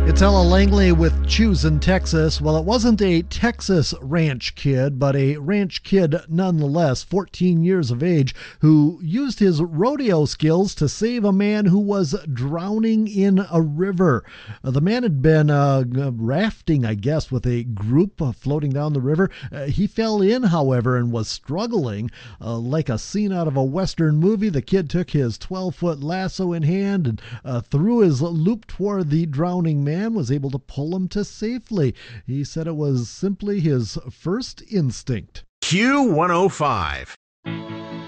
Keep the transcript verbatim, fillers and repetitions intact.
It's Ella Langley with Choosing Texas. Well, it wasn't a Texas ranch kid, but a ranch kid nonetheless, fourteen years of age, who used his rodeo skills to save a man who was drowning in a river. Uh, the man had been uh, rafting, I guess, with a group uh, floating down the river. Uh, he fell in, however, and was struggling. Uh, like a scene out of a Western movie, the kid took his twelve-foot lasso in hand and uh, threw his loop toward the drowning man. Was able to pull him to safely. He said it was simply his first instinct. Q one oh five.